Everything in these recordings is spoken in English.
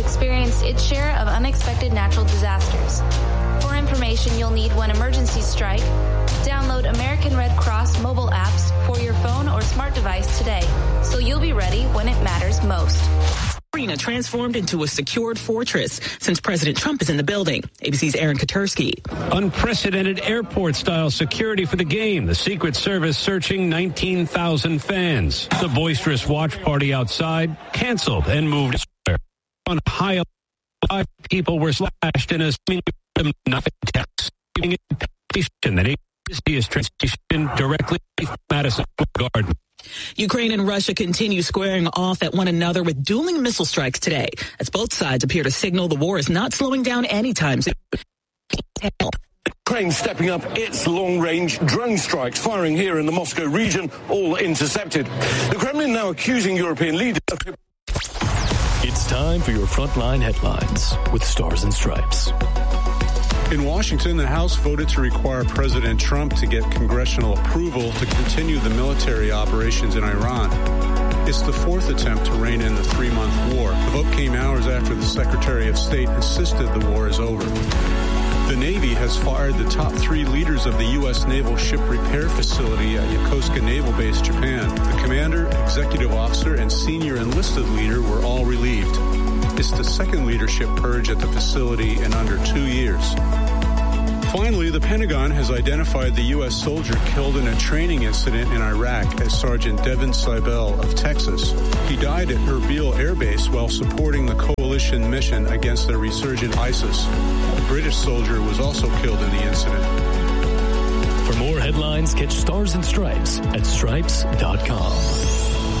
experienced its share of unexpected natural disasters. For information you'll need when emergencies strike, download American Red Cross mobile apps for your phone or smart device today, so you'll be ready when it matters most. Arena transformed into a secured fortress since President Trump is in the building. ABC's Aaron Katersky. Unprecedented airport-style security for the game. The Secret Service searching 19,000 fans. The boisterous watch party outside canceled and moved on high. 5 people were slashed in a nothing text. That ABC is transitioned directly to Madison Square Garden. Ukraine and Russia continue squaring off at one another with dueling missile strikes today, as both sides appear to signal the war is not slowing down anytime soon. Ukraine stepping up its long-range drone strikes, firing here in the Moscow region, all intercepted. The Kremlin now accusing European leaders of... It's time for your Frontline headlines with Stars and Stripes. In Washington, the House voted to require President Trump to get congressional approval to continue the military operations in Iran. It's the 4th attempt to rein in the 3-month war. The vote came hours after the Secretary of State insisted the war is over. The Navy has fired the top 3 leaders of the U.S. Naval Ship Repair Facility at Yokosuka Naval Base, Japan. The commander, executive officer, and senior enlisted leader were all relieved. It's the second leadership purge at the facility in under 2 years. Finally, the Pentagon has identified the U.S. soldier killed in a training incident in Iraq as Sergeant Devin Seibel of Texas. He died at Erbil Air Base while supporting the coalition mission against the resurgent ISIS. A British soldier was also killed in the incident. For more headlines, catch Stars and Stripes at stripes.com.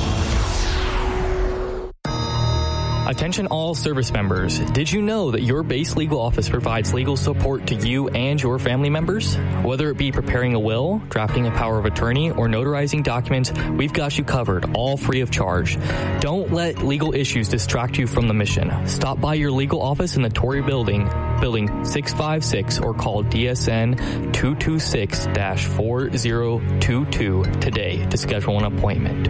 Attention all service members. Did you know that your base legal office provides legal support to you and your family members? Whether it be preparing a will, drafting a power of attorney, or notarizing documents, we've got you covered, all free of charge. Don't let legal issues distract you from the mission. Stop by your legal office in the Torrey Building 656, or call DSN 226-4022 today to schedule an appointment.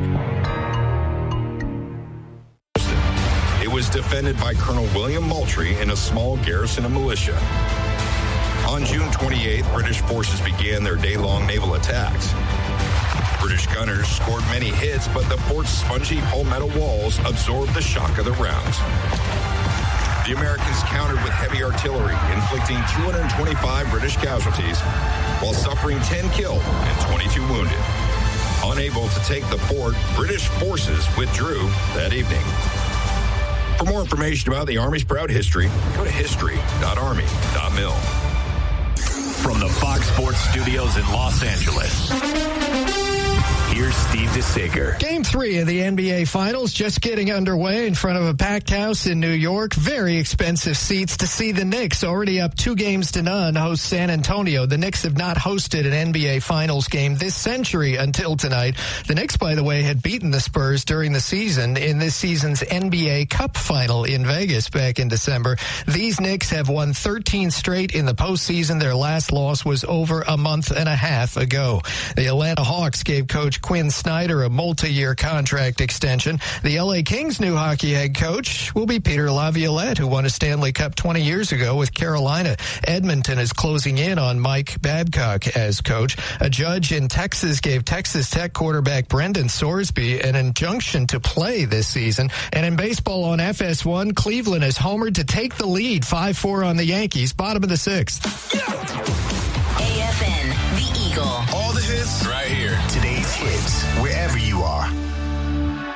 Was defended by Colonel William Moultrie in a small garrison of militia. On June 28th, British forces began their day-long naval attacks. British gunners scored many hits, but the fort's spongy palmetto walls absorbed the shock of the rounds. The Americans countered with heavy artillery, inflicting 225 British casualties, while suffering 10 killed and 22 wounded. Unable to take the fort, British forces withdrew that evening. For more information about the Army's proud history, go to history.army.mil. From the Fox Sports Studios in Los Angeles, here's Steve DeSager. Game 3 of the NBA Finals just getting underway in front of a packed house in New York. Very expensive seats to see the Knicks, already up 2-0, host San Antonio. The Knicks have not hosted an NBA Finals game this century until tonight. The Knicks, by the way, had beaten the Spurs during the season in this season's NBA Cup Final in Vegas back in December. These Knicks have won 13 straight in the postseason. Their last loss was over a month and a half ago. The Atlanta Hawks gave Coach Quinn Snyder a multi-year contract extension. The LA Kings' new hockey head coach will be Peter Laviolette, who won a Stanley Cup 20 years ago with Carolina. Edmonton is closing in on Mike Babcock as coach. A judge in Texas gave Texas Tech quarterback Brendan Sorsby an injunction to play this season. And in baseball on FS1, Cleveland has homered to take the lead 5-4 on the Yankees, bottom of the 6th. AFN, the Eagle. All the hits.